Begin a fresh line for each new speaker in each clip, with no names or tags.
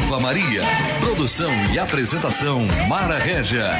Nova Maria. Produção e apresentação Mara Régia.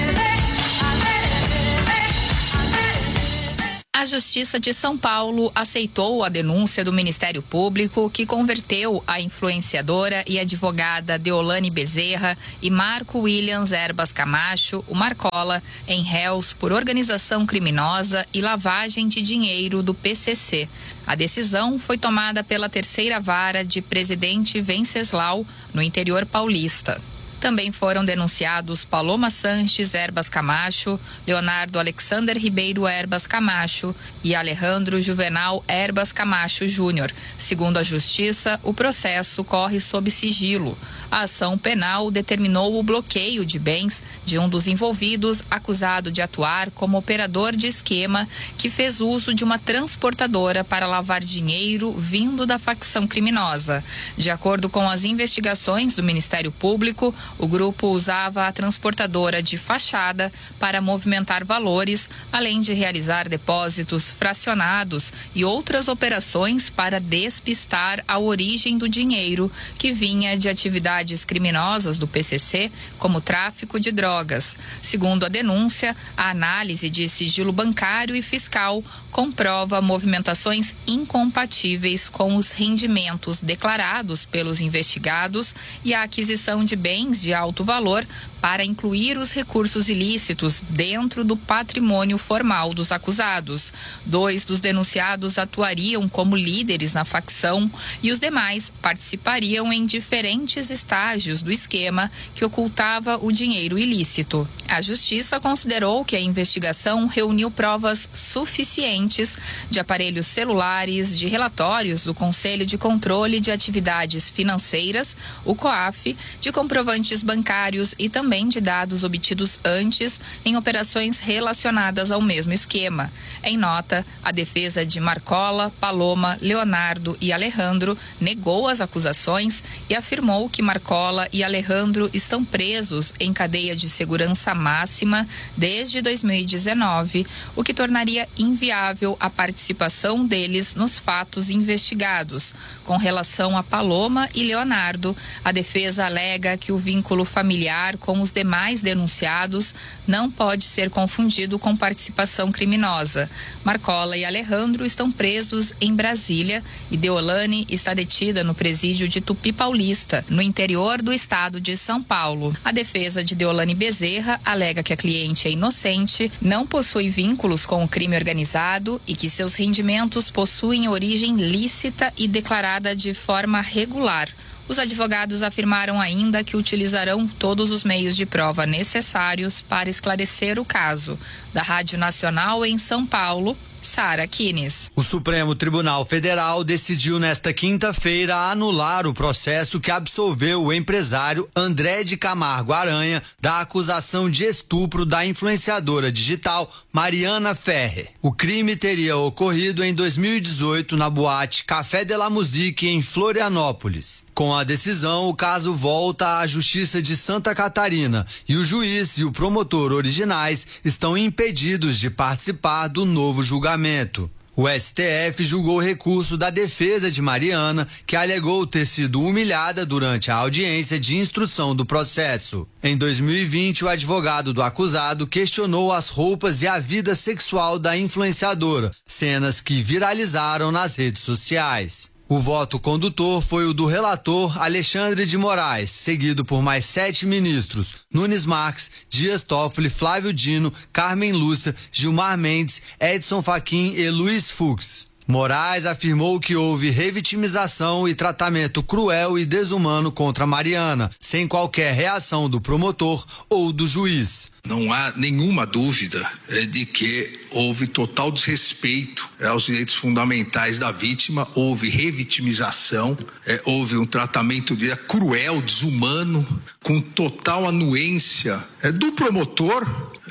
A Justiça de São Paulo aceitou a denúncia do Ministério Público que converteu a influenciadora e advogada Deolane Bezerra e Marco Williams Erbas Camacho, o Marcola, em réus por organização criminosa e lavagem de dinheiro do PCC. A decisão foi tomada pela Terceira Vara de Presidente Venceslau, no interior paulista. Também foram denunciados Paloma Sanches Erbas Camacho, Leonardo Alexander Ribeiro Erbas Camacho e Alejandro Juvenal Erbas Camacho Júnior. Segundo a Justiça, o processo corre sob sigilo. A ação penal determinou o bloqueio de bens de um dos envolvidos, acusado de atuar como operador de esquema que fez uso de uma transportadora para lavar dinheiro vindo da facção criminosa. De acordo com as investigações do Ministério Público, o grupo usava a transportadora de fachada para movimentar valores, além de realizar depósitos fracionados e outras operações para despistar a origem do dinheiro que vinha de atividades criminosas do PCC, como tráfico de drogas. Segundo a denúncia, a análise de sigilo bancário e fiscal comprova movimentações incompatíveis com os rendimentos declarados pelos investigados e a aquisição de bens de alto valor para incluir os recursos ilícitos dentro do patrimônio formal dos acusados. 2 dos denunciados atuariam como líderes na facção e os demais participariam em diferentes estágios do esquema que ocultava o dinheiro ilícito. A Justiça considerou que a investigação reuniu provas suficientes de aparelhos celulares, de relatórios do Conselho de Controle de Atividades Financeiras, o COAF, de comprovantes bancários e também de dados obtidos antes em operações relacionadas ao mesmo esquema. Em nota, a defesa de Marcola, Paloma, Leonardo e Alejandro negou as acusações e afirmou que Marcola e Alejandro estão presos em cadeia de segurança máxima desde 2019, o que tornaria inviável a participação deles nos fatos investigados. Com relação a Paloma e Leonardo, a defesa alega que o vínculo familiar com os demais denunciados não pode ser confundido com participação criminosa. Marcola e Alejandro estão presos em Brasília e Deolane está detida no presídio de Tupi Paulista, no interior do estado de São Paulo. A defesa de Deolane Bezerra alega que a cliente é inocente, não possui vínculos com o crime organizado e que seus rendimentos possuem origem lícita e declarada de forma regular. Os advogados afirmaram ainda que utilizarão todos os meios de prova necessários para esclarecer o caso. Da Rádio Nacional em São Paulo, Sara Kines.
O Supremo Tribunal Federal decidiu nesta quinta-feira anular o processo que absolveu o empresário André de Camargo Aranha da acusação de estupro da influenciadora digital Mariana Ferrer. O crime teria ocorrido em 2018 na boate Café de la Musique em Florianópolis. Com a decisão, o caso volta à Justiça de Santa Catarina e o juiz e o promotor originais estão impedidos de participar do novo julgamento. O STF julgou o recurso da defesa de Mariana, que alegou ter sido humilhada durante a audiência de instrução do processo. Em 2020, o advogado do acusado questionou as roupas e a vida sexual da influenciadora, cenas que viralizaram nas redes sociais. O voto condutor foi o do relator Alexandre de Moraes, seguido por mais 7 ministros: Nunes Marques, Dias Toffoli, Flávio Dino, Carmen Lúcia, Gilmar Mendes, Edson Fachin e Luiz Fux. Moraes afirmou que houve revitimização e tratamento cruel e desumano contra Mariana, sem qualquer reação do promotor ou do juiz.
Não há nenhuma dúvida de que houve total desrespeito aos direitos fundamentais da vítima, houve revitimização, houve um tratamento cruel, desumano, com total anuência do promotor.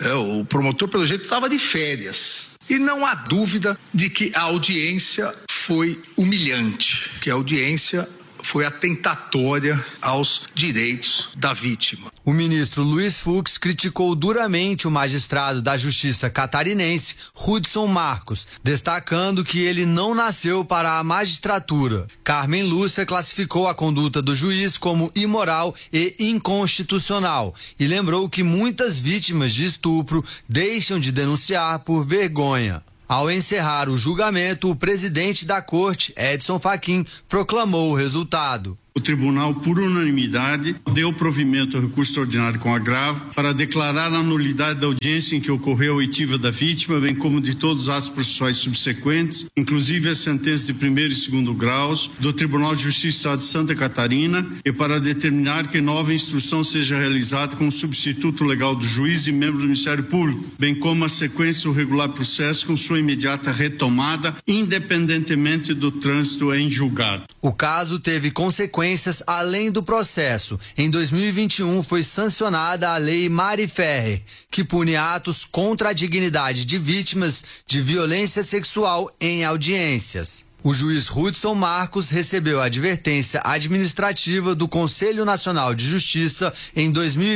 O promotor, pelo jeito, estava de férias. E não há dúvida de que a audiência foi humilhante, que a audiência foi atentatória aos direitos da vítima.
O ministro Luiz Fux criticou duramente o magistrado da Justiça catarinense, Hudson Marcos, destacando que ele não nasceu para a magistratura. Carmen Lúcia classificou a conduta do juiz como imoral e inconstitucional e lembrou que muitas vítimas de estupro deixam de denunciar por vergonha. Ao encerrar o julgamento, o presidente da corte, Edson Fachin, proclamou o resultado.
O tribunal, por unanimidade, deu provimento ao recurso extraordinário com agravo para declarar a nulidade da audiência em que ocorreu a oitiva da vítima, bem como de todos os atos processuais subsequentes, inclusive a sentença de primeiro e segundo graus do Tribunal de Justiça do Estado de Santa Catarina, e para determinar que nova instrução seja realizada com o substituto legal do juiz e membro do Ministério Público, bem como a sequência do regular processo com sua imediata retomada, independentemente do trânsito em julgado.
O caso teve consequências além do processo. Em 2021 foi sancionada a Lei Mari Ferrer, que pune atos contra a dignidade de vítimas de violência sexual em audiências. O juiz Hudson Marcos recebeu a advertência administrativa do Conselho Nacional de Justiça em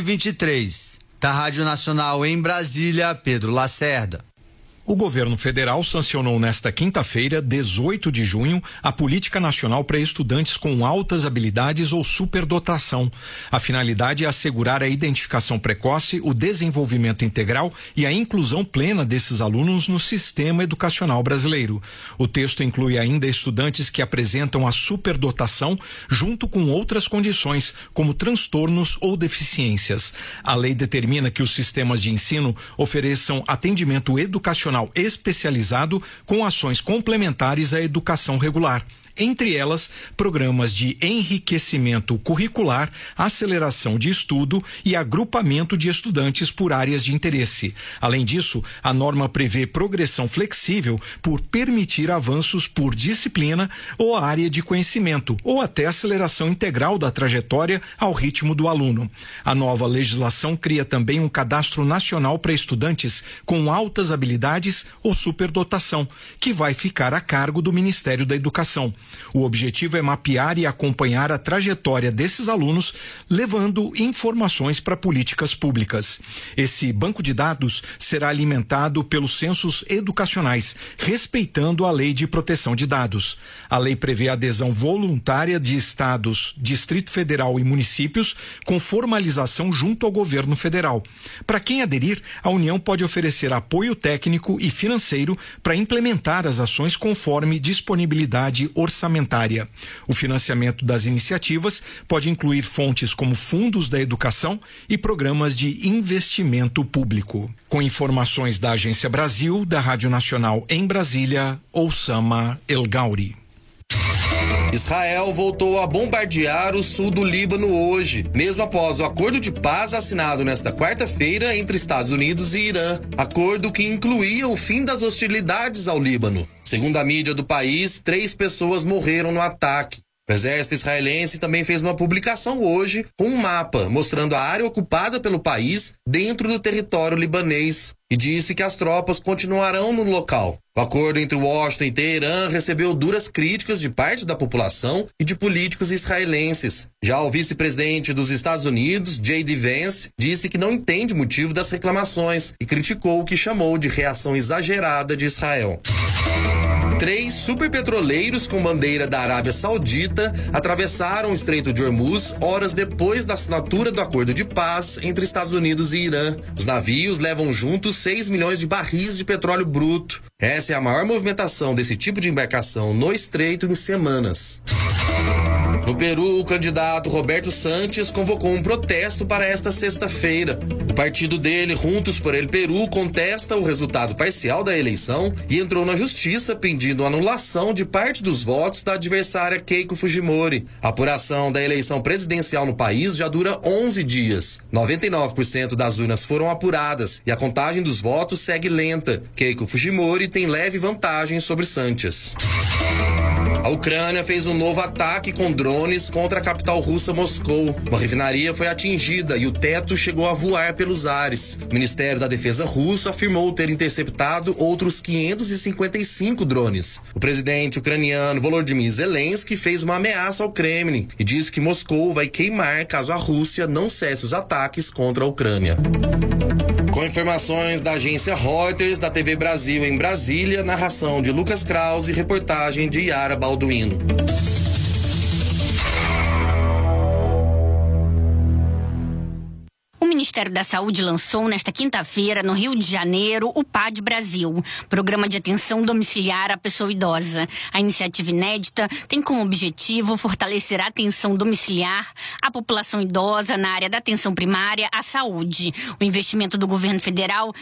2023. Da Rádio Nacional em Brasília, Pedro Lacerda.
O governo federal sancionou nesta quinta-feira, 18 de junho, a Política Nacional para Estudantes com Altas Habilidades ou Superdotação. A finalidade é assegurar a identificação precoce, o desenvolvimento integral e a inclusão plena desses alunos no sistema educacional brasileiro. O texto inclui ainda estudantes que apresentam a superdotação junto com outras condições, como transtornos ou deficiências. A lei determina que os sistemas de ensino ofereçam atendimento educacional especializado com ações complementares à educação regular. Entre elas, programas de enriquecimento curricular, aceleração de estudo e agrupamento de estudantes por áreas de interesse. Além disso, a norma prevê progressão flexível por permitir avanços por disciplina ou área de conhecimento, ou até aceleração integral da trajetória ao ritmo do aluno. A nova legislação cria também um cadastro nacional para estudantes com altas habilidades ou superdotação, que vai ficar a cargo do Ministério da Educação. O objetivo é mapear e acompanhar a trajetória desses alunos, levando informações para políticas públicas. Esse banco de dados será alimentado pelos censos educacionais, respeitando a Lei de Proteção de Dados. A lei prevê a adesão voluntária de estados, Distrito Federal e municípios, com formalização junto ao governo federal. Para quem aderir, a União pode oferecer apoio técnico e financeiro para implementar as ações conforme disponibilidade orçamentária. O financiamento das iniciativas pode incluir fontes como fundos da educação e programas de investimento público. Com informações da Agência Brasil, da Rádio Nacional em Brasília, Oussama El Gauri.
Israel voltou a bombardear o sul do Líbano hoje, mesmo após o acordo de paz assinado nesta quarta-feira entre Estados Unidos e Irã, acordo que incluía o fim das hostilidades ao Líbano. Segundo a mídia do país, 3 pessoas morreram no ataque. O exército israelense também fez uma publicação hoje com um mapa mostrando a área ocupada pelo país dentro do território libanês e disse que as tropas continuarão no local. O acordo entre Washington e Teherã recebeu duras críticas de parte da população e de políticos israelenses. Já o vice-presidente dos Estados Unidos, J.D. Vance, disse que não entende o motivo das reclamações e criticou o que chamou de reação exagerada de Israel. 3 superpetroleiros com bandeira da Arábia Saudita atravessaram o Estreito de Hormuz horas depois da assinatura do acordo de paz entre Estados Unidos e Irã. Os navios levam juntos 6 milhões de barris de petróleo bruto. Essa é a maior movimentação desse tipo de embarcação no Estreito em semanas. No Peru, o candidato Roberto Sanches convocou um protesto para esta sexta-feira. O partido dele, Juntos por el Peru, contesta o resultado parcial da eleição e entrou na justiça pedindo a anulação de parte dos votos da adversária Keiko Fujimori. A apuração da eleição presidencial no país já dura 11 dias. 99% das urnas foram apuradas e a contagem dos votos segue lenta. Keiko Fujimori tem leve vantagem sobre Sanches. A Ucrânia fez um novo ataque com drones contra a capital russa, Moscou. Uma refinaria foi atingida e o teto chegou a voar pelos ares. O Ministério da Defesa russo afirmou ter interceptado outros 555 drones. O presidente ucraniano Volodymyr Zelensky fez uma ameaça ao Kremlin e disse que Moscou vai queimar caso a Rússia não cesse os ataques contra a Ucrânia. Com informações da agência Reuters, da TV Brasil em Brasília, narração de Lucas Krause e reportagem de Yara Balduino.
O Ministério da Saúde lançou nesta quinta-feira, no Rio de Janeiro, o PAD Brasil, Programa de Atenção Domiciliar à Pessoa Idosa. A iniciativa inédita tem como objetivo fortalecer a atenção domiciliar à população idosa na área da atenção primária à saúde. O investimento do governo federal